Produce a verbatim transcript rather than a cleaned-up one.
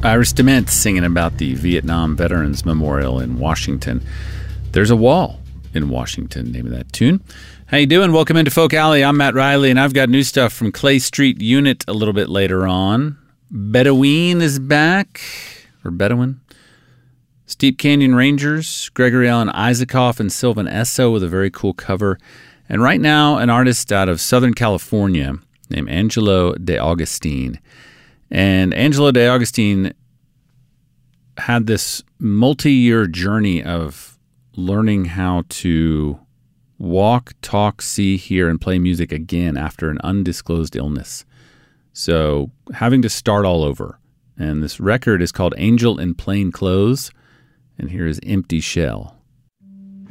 Iris DeMent singing about the Vietnam Veterans Memorial in Washington. There's a wall in Washington, name of that tune. How you doing? Welcome into Folk Alley. I'm Matt Riley, and I've got new stuff from Clay Street Unit a little bit later on. Bedouin is back, or Bedouin. Steep Canyon Rangers, Gregory Alan Isaacoff and Sylvan Esso with a very cool cover. And right now, an artist out of Southern California named Angelo De Augustine. And Angelo De Augustine had this multi-year journey of learning how to walk, talk, see, hear, and play music again after an undisclosed illness. So having to start all over. And this record is called Angel in Plain Clothes. And here is Empty Shell.